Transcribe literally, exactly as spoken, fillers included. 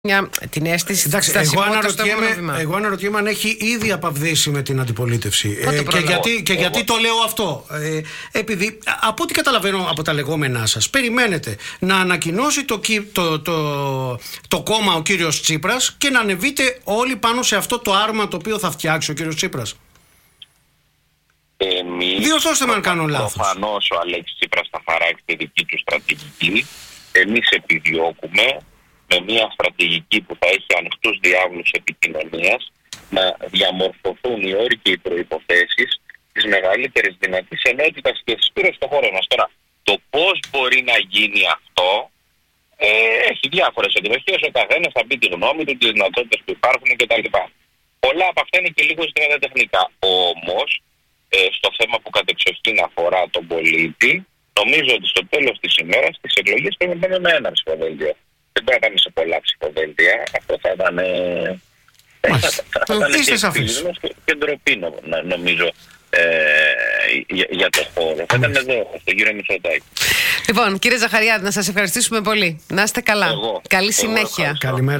Μια, την αίσθηση. Εντάξει, εγώ αναρωτιέμαι, εγώ αναρωτιέμαι αν έχει ήδη απαυδίσει με την αντιπολίτευση. Ε, και γιατί, και γιατί το λέω αυτό. Ε, επειδή, από ό,τι καταλαβαίνω από τα λεγόμενά σας, περιμένετε να ανακοινώσει το, το, το, το κόμμα ο κύριος Τσίπρας και να ανεβείτε όλοι πάνω σε αυτό το άρμα το οποίο θα φτιάξει ο κύριος Τσίπρας. Διορθώστε με αν κάνω λάθος. Προφανώς ο Αλέξης Τσίπρας θα χαράξει τη δική του στρατηγική. Εμείς επιδιώκουμε με μια στρατηγική που θα έχει ανοιχτούς διάβλους επικοινωνίας να διαμορφωθούν οι όροι και οι προϋποθέσεις της μεγαλύτερης δυνατής ενότητας και συσπήρωσης στον χώρο μας. Τώρα, το πώς μπορεί να γίνει αυτό ε, έχει διάφορες εκδοχές. Ο καθένας θα πει τη γνώμη του, τις δυνατότητες που υπάρχουν κτλ. Πολλά από αυτά είναι και λίγο ζητήματα τεχνικά. Όμως, ε, στο θέμα που κατεξοχήν αφορά τον πολίτη, νομίζω ότι στο τέλος της ημέρας τις εκλογές πρέπει να πάμε με ένα ψηφοδέλτιο. Δεν πρέπει να πάμε σε πολλά ψηφοδέλτια. Αυτό θα ήταν. Θα ήταν και ντροπή, νομίζω, ε, για, για το χώρο. Θα ήταν εδώ, στον κύριο Μητσοτάκη. Λοιπόν, κύριε Ζαχαριάδη, να σας ευχαριστήσουμε πολύ. Να είστε καλά. Εγώ, Καλή συνέχεια. Καλημέρα.